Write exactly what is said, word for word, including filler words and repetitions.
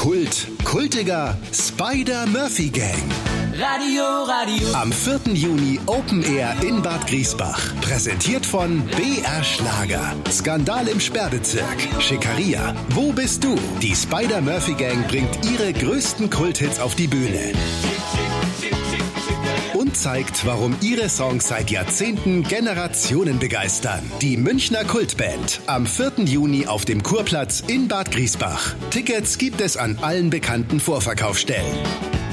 Kult, kultiger Spider-Murphy Gang. Radio, Radio. Am vierten Juni Open Air in Bad Griesbach. Präsentiert von B R Schlager. Skandal im Sperrbezirk. Schickeria. Wo bist du? Die Spider-Murphy Gang bringt ihre größten Kulthits auf die Bühne. Und zeigt, warum ihre Songs seit Jahrzehnten Generationen begeistern. Die Münchner Kultband. Am vierten Juni auf dem Kurplatz in Bad Griesbach. Tickets gibt es an allen bekannten Vorverkaufsstellen.